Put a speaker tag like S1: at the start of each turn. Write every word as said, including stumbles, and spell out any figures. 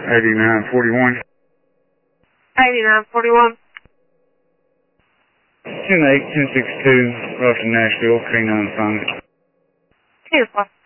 S1: eighty-nine forty-one.
S2: eighty-nine forty-one.
S1: ten eight, ten sixty-two, Ruffin, Nashville, K nine Finance.
S2: Beautiful.